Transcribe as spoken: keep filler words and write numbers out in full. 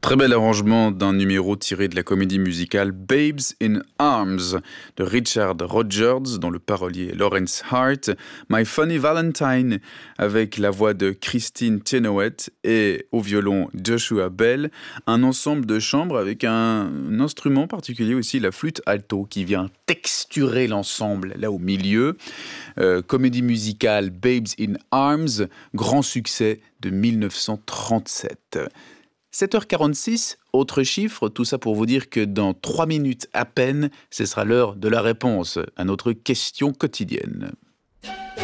Très bel arrangement d'un numéro tiré de la comédie musicale Babes in Arms de Richard Rodgers, dont le parolier est Lawrence Hart, My Funny Valentine avec la voix de Christine Chenoweth et au violon Joshua Bell, un ensemble de chambres avec un, un instrument particulier aussi, la flûte alto, qui vient texturer l'ensemble là au milieu. Euh, comédie musicale Babes in Arms, grand succès de dix-neuf cent trente-sept. sept heures quarante-six, autre chiffre, tout ça pour vous dire que dans trois minutes à peine, ce sera l'heure de la réponse à notre question quotidienne.